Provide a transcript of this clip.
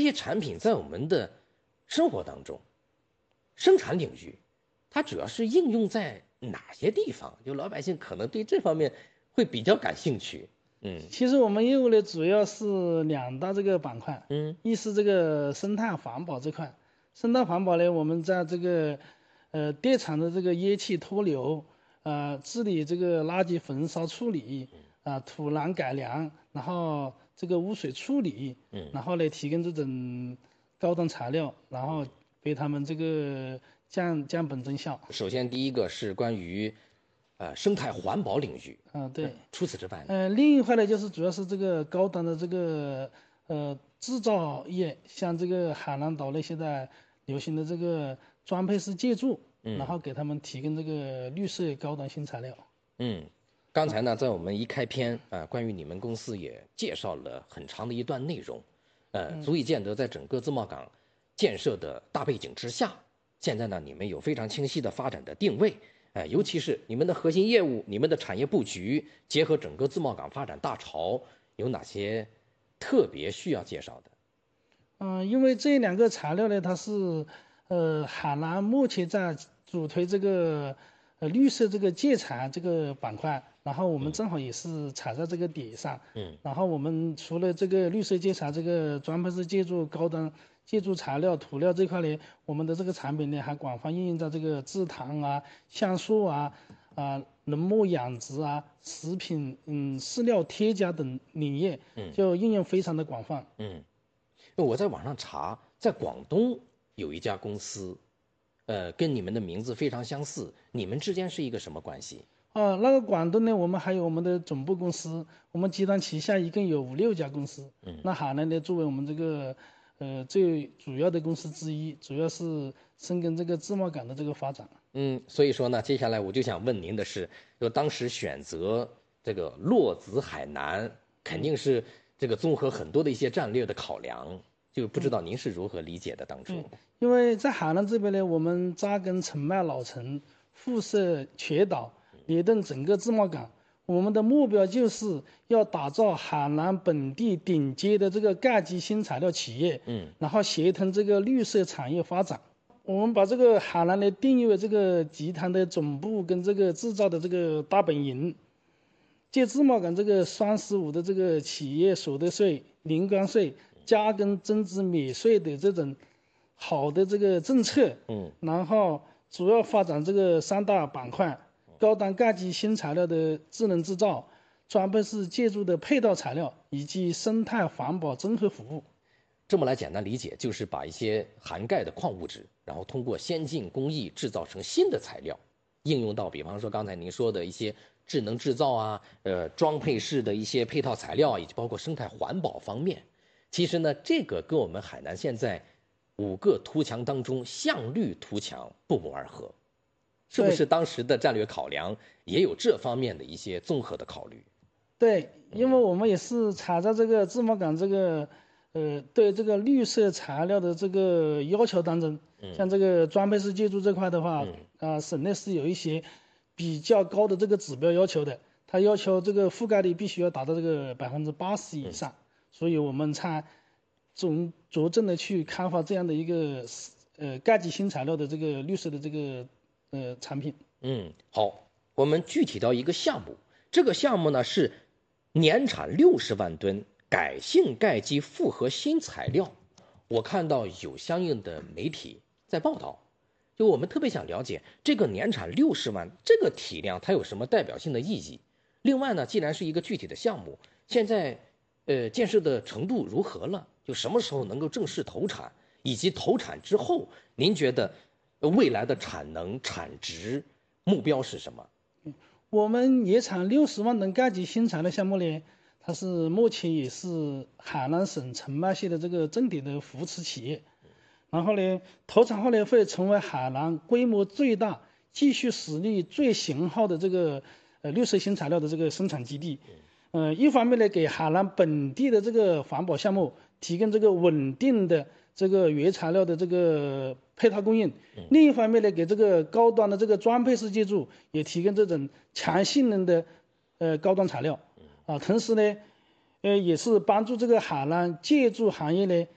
些产品在我们的生活当中，生产领域，它主要是应用在哪些地方？就老百姓可能对这方面会比较感兴趣。 其实我们业务呢主要是两大这个板块，一是这个生态环保这块，生态环保呢，我们在这个电厂的这个液气脱硫，治理这个垃圾焚烧处理，土壤改良，然后这个污水处理，然后呢提供这种高端材料，然后给他们这个降本增效。 首先第一个是关于生态环保领域， 对。 除此之外呢， 另一块呢就是主要是这个高端的这个制造业，像这个海南岛内现在流行的这个装配式建筑，然后给他们提供这个绿色高端新材料。 刚才呢，在我们一开篇关于你们公司也介绍了很长的一段内容，足以见得在整个自贸港建设的大背景之下，现在呢，你们有非常清晰的发展的定位。尤其是你们的核心业务、你们的产业布局，结合整个自贸港发展大潮，有哪些特别需要介绍的？ 因为这两个材料呢，它是海南目前在主推这个绿色这个建材这个板块，然后我们正好也是踩在这个点上。然后我们除了这个绿色建材这个装配式建筑高端建筑材料涂料这块呢，我们的这个产品呢还广泛应用在这个制糖啊、橡树啊、农牧养殖啊、食品饲料添加等领域，就应用非常的广泛。 我在网上查，在广东有一家公司，跟你们的名字非常相似，你们之间是一个什么关系？ 那个广东呢，我们还有我们的总部公司，我们集团旗下一共有5、6家公司。那海南呢，作为我们这个最主要的公司之一，主要是深耕这个自贸港的这个发展。 所以说呢，接下来我就想问您的是，就当时选择这个落子海南，肯定是这个综合很多的一些战略的考量，就不知道您是如何理解的当初？ 因为在海南这边呢，我们扎根澄迈老城，辐射全岛，联动整个自贸港。我们的目标就是要打造海南本地顶尖的这个盖基新材料企业，然后协同这个绿色产业发展。我们把这个海南呢定义为这个集团的总部跟这个制造的这个大本营。借自贸港这个“双15”的这个企业所得税、零关税、加工增值免税的这种好的这个政策，然后主要发展这个3大板块：高端盖基新材料的智能制造、装配式建筑的配套材料以及生态环保综合服务。 这么来简单理解，就是把一些含钙的矿物质，然后通过先进工艺制造成新的材料，应用到比方说刚才您说的一些智能制造啊，装配式的一些配套材料，以及包括生态环保方面。其实呢，这个跟我们海南现在5个图强当中向绿图强不谋而合，是不是当时的战略考量也有这方面的一些综合的考虑？ 对，因为我们也是踩在这个自贸港这个对这个绿色材料的这个要求当中，像这个装配式建筑这块的话，省内是有一些比较高的这个指标要求的，它要求这个覆盖率必须要达到这个80%以上，所以我们才着重的去开发这样的一个盖基新材料的这个绿色的这个产品。 好，我们具体到一个项目，这个项目呢是年产60万吨。改性盖基复合新材料，我看到有相应的媒体在报道，就我们特别想了解这个年产60万这个体量它有什么代表性的意义？另外呢，既然是一个具体的项目，现在建设的程度如何了？就什么时候能够正式投产？以及投产之后，您觉得未来的产能产值目标是什么？ 我们年产60万吨盖基新材料项目呢，它是目前也是海南省澄迈县的这个重点的扶持企业，然后呢，投产后呢会成为海南规模最大、继续实力最雄厚的这个绿色新材料的这个生产基地。一方面呢，给海南本地的这个环保项目提供这个稳定的这个原材料的这个配套供应；另一方面呢，给这个高端的这个装配式建筑也提供这种强性能的高端材料。同时呢，也是帮助这个海南建筑行业呢